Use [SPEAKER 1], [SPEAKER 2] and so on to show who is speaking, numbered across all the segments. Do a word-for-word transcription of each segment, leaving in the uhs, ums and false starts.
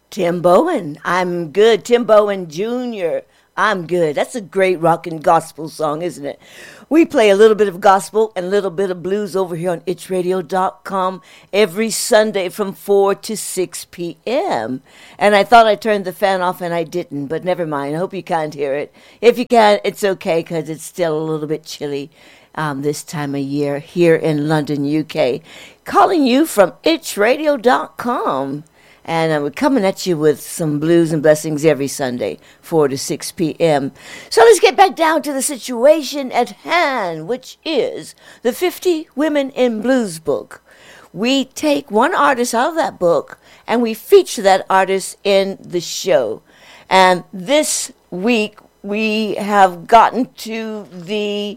[SPEAKER 1] Tim Bowen. I'm good. Tim Bowen Junior I'm good. That's a great rock and gospel song, isn't it? We play a little bit of gospel and a little bit of blues over here on itch radio dot com every Sunday from four to six p.m. And I thought I turned the fan off and I didn't, but never mind. I hope you can't hear it. If you can, it's okay because it's still a little bit chilly um, this time of year here in London, U K. Calling you from itch radio dot com. And uh, we're coming at you with some blues and blessings every Sunday, four to six p.m. So let's get back down to the situation at hand, which is the fifty Women in Blues book. We take one artist out of that book, and we feature that artist in the show. And this week, we have gotten to the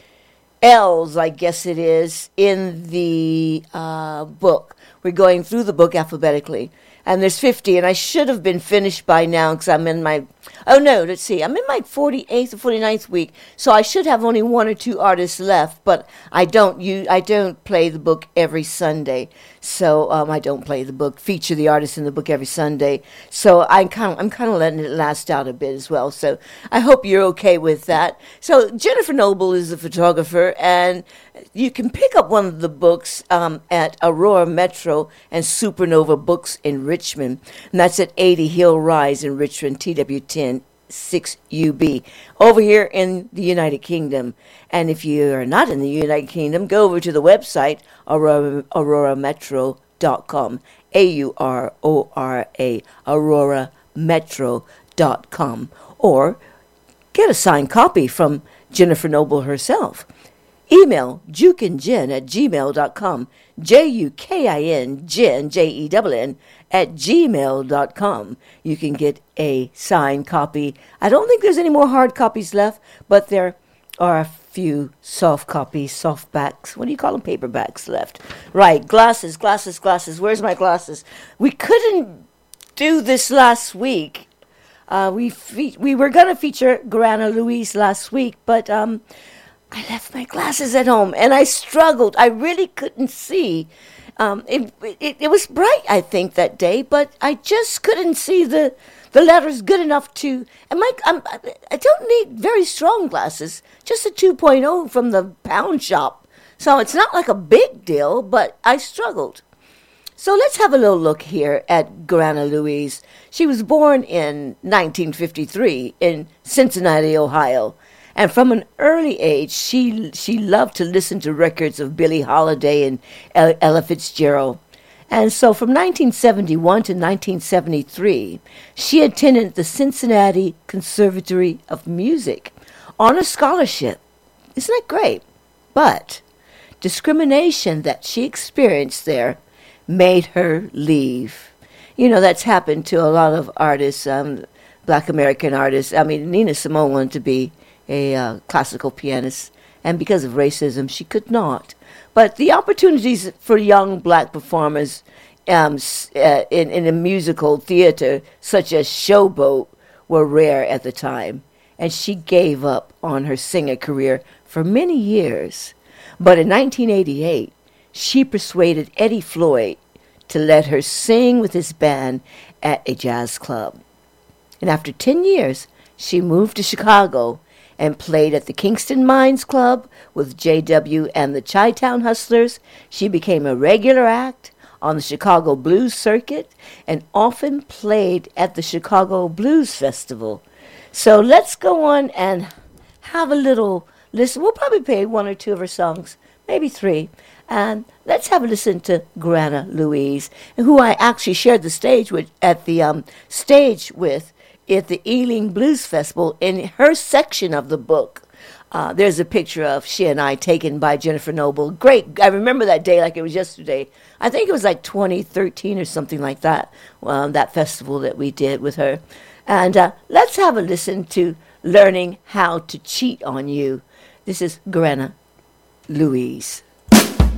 [SPEAKER 1] L's, I guess it is, in the uh, book. We're going through the book alphabetically. And there's fifty, and I should have been finished by now because I'm in my, oh no, let's see, I'm in my forty-eighth or forty-ninth week, so I should have only one or two artists left, but I don't use, I don't play the book every Sunday, so um, I don't play the book, feature the artists in the book every Sunday, so I'm kind of, I'm kind of letting it last out a bit as well, so I hope you're okay with that. So Jennifer Noble is a photographer, and you can pick up one of the books um, at Aurora Metro and Supernova Books in Richmond, and that's at eighty Hill Rise in Richmond, T W ten six U B, over here in the United Kingdom. And if you are not in the United Kingdom, go over to the website, aurora, aurora metro dot com, A U R O R A, aurora metro dot com, or get a signed copy from Jennifer Noble herself. Email jukinjen at gmail dot com, J U K I N, Jen, J E N N, at gmail dot com. You can get a signed copy. I don't think there's any more hard copies left, but there are a few soft copies, softbacks. What do you call them? Paperbacks left. Right, glasses, glasses, glasses. Where's my glasses? We couldn't do this last week. Uh, we fe- we were going to feature Grana Louise last week, but um. I left my glasses at home, and I struggled. I really couldn't see. Um, it, it it was bright, I think, that day, but I just couldn't see the the letters good enough to. And my I'm, I don't need very strong glasses, just a two point oh from the pound shop. So it's not like a big deal, but I struggled. So let's have a little look here at Grana Louise. She was born in nineteen fifty-three in Cincinnati, Ohio. And from an early age, she she loved to listen to records of Billie Holiday and Ella Fitzgerald. And so from nineteen seventy-one to nineteen seventy-three, she attended the Cincinnati Conservatory of Music on a scholarship. Isn't that great? But discrimination that she experienced there made her leave. You know, that's happened to a lot of artists, um, Black American artists. I mean, Nina Simone wanted to be a uh, classical pianist, and because of racism, she could not. But the opportunities for young black performers um, uh, in, in a musical theater, such as Showboat, were rare at the time, and she gave up on her singer career for many years. But in nineteen eighty-eight, she persuaded Eddie Floyd to let her sing with his band at a jazz club. And after ten years, she moved to Chicago and played at the Kingston Mines Club with J W and the Chi-Town Hustlers. She became a regular act on the Chicago Blues Circuit and often played at the Chicago Blues Festival. So let's go on and have a little listen. We'll probably play one or two of her songs, maybe three. And let's have a listen to Grana Louise, who I actually shared the stage with at the um, stage with at the Ealing Blues Festival. In her section of the book, uh, there's a picture of she and I taken by Jennifer Noble. Great. I remember that day like it was yesterday. I think it was like twenty thirteen or something like that, um, that festival that we did with her. And uh, let's have a listen to Learning How to Cheat on You. This is Grana Louise.